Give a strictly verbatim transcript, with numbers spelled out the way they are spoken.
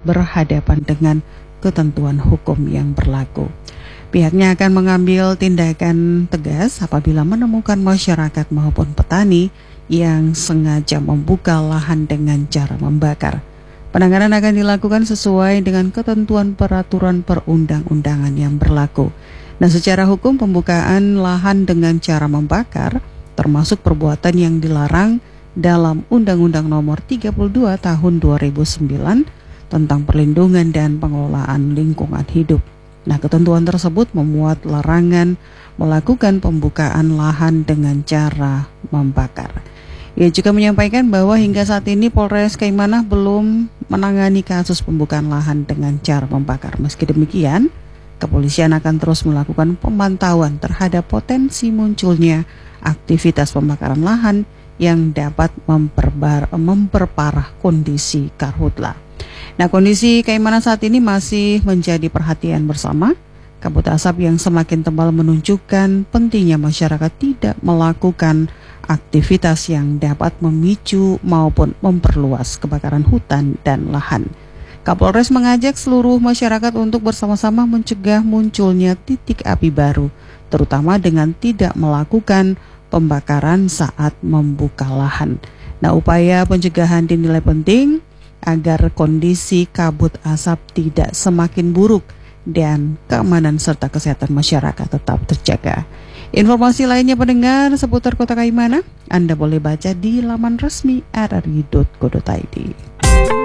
berhadapan dengan ketentuan hukum yang berlaku. Pihaknya akan mengambil tindakan tegas apabila menemukan masyarakat maupun petani yang sengaja membuka lahan dengan cara membakar. Penanganan akan dilakukan sesuai dengan ketentuan peraturan perundang-undangan yang berlaku. Nah, secara hukum pembukaan lahan dengan cara membakar termasuk perbuatan yang dilarang dalam Undang-Undang Nomor tiga puluh dua Tahun dua ribu sembilan tentang perlindungan dan pengelolaan lingkungan hidup. Nah, ketentuan tersebut memuat larangan melakukan pembukaan lahan dengan cara membakar. Ia juga menyampaikan bahwa hingga saat ini Polres Kaimanah belum menangani kasus pembukaan lahan dengan cara membakar. Meski demikian, kepolisian akan terus melakukan pemantauan terhadap potensi munculnya aktivitas pembakaran lahan yang dapat memperbar, memperparah kondisi karhutla. Nah, kondisi Kaimanah saat ini masih menjadi perhatian bersama. Kabut asap yang semakin tebal menunjukkan pentingnya masyarakat tidak melakukan aktivitas yang dapat memicu maupun memperluas kebakaran hutan dan lahan. Kapolres mengajak seluruh masyarakat untuk bersama-sama mencegah munculnya titik api baru, terutama dengan tidak melakukan pembakaran saat membuka lahan. Nah, upaya pencegahan dinilai penting agar kondisi kabut asap tidak semakin buruk dan keamanan serta kesehatan masyarakat tetap terjaga. Informasi lainnya pendengar seputar Kota Kaimanah Anda boleh baca di laman resmi r r i dot co dot i d.